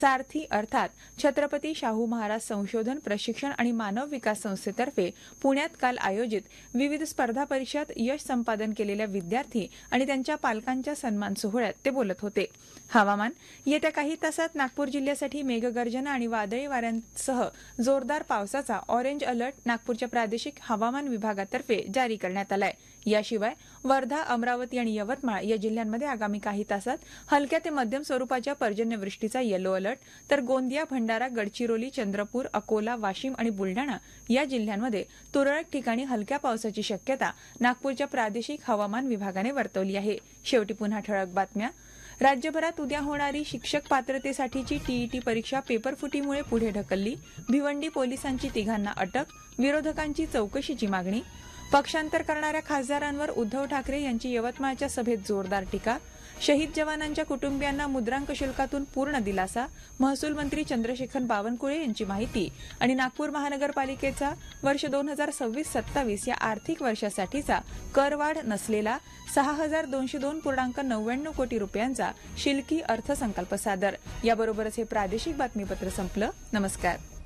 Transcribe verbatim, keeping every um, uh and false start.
सारथी अर्थात छत्रपती शाहू महाराज संशोधन प्रशिक्षण आणि मानव विकास संस्थेतर्फे पुण्यात काल आयोजित विविध स्पर्धा परीक्षात यश संपादन केलेल्या विद्यार्थी आणि त्यांच्या पालकांच्या सन्मान सोहळ्यात ते बोलत होते. हवामान येत्या काही तासात नागपूर जिल्ह्यासाठी मेघगर्जना आणि वादळी वाऱ्यांसह जोरदार पावसाचा ऑरेंज अलर्ट नागपूरच्या प्रादेशिक हवामान विभागातर्फे जारी करण्यात आलाय. याशिवाय वर्धा, अमरावती आणि यवतमाळ या जिल्ह्यांमध्ये आगामी काही तासात हलक्या ते मध्यम स्वरूपाच्या पर्जन्यवृष्टीचा येलो अलर्ट, तर गोंदिया, भंडारा, गडचिरोली, चंद्रपूर, अकोला, वाशिम आणि बुलडाणा या जिल्ह्यांमध्ये तुरळक ठिकाणी हलक्या पावसाची शक्यता नागपूरच्या प्रादेशिक हवामान विभागाने वर्तवली आहे. शेवटी पुन्हा ठळक बातम्या. राज्यभरात उद्या होणारी शिक्षक पात्रतेसाठीची टीईटी परीक्षा पेपरफुटीमुळे पुढे ढकलली. भिवंडी पोलिसांची तिघांना अटक. विरोधकांची चौकशीची मागणी. पक्षांतर करणाऱ्या खासदारांवर उद्धव ठाकरे यांची यवतमाळच्या सभेत जोरदार टीका. शहीद जवानांच्या कुटुंबियांना मुद्रांक शुल्कातून पूर्ण दिलासा. महसूल मंत्री चंद्रशेखर बावनकुळे यांची माहिती. आणि नागपूर महानगरपालिकेचा वर्ष दोन हजार सव्वीस सत्तावीस या आर्थिक वर्षासाठीचा करवाढ नसलेला सहा हजार दोनशे दोन पूर्णांक नव्याण्णव कोटी रुपयांचा शिल्की अर्थसंकल्प सादर. याबरोबरच हे प्रादेशिक बातमीपत्र संपलं. नमस्कार.